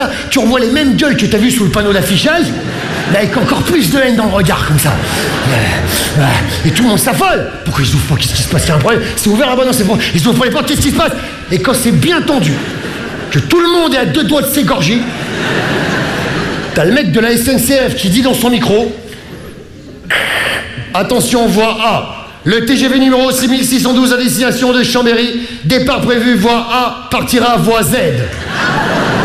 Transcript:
tu revois les mêmes gueules que t'as vues sous le panneau d'affichage, mais avec encore plus de haine dans le regard, comme ça. Et tout le monde s'affole. Pourquoi ils ouvrent pas? Qu'est-ce qui se passe? Il y a un problème. C'est ouvert, ah bah non, c'est bon. Ils ouvrent pas les portes, qu'est-ce qui se passe? Et quand c'est bien tendu, que tout le monde est à 2 doigts de s'égorger, t'as le mec de la SNCF qui dit dans son micro: attention, voie A. Le TGV numéro 6612 à destination de Chambéry, départ prévu voie A, partira voie Z.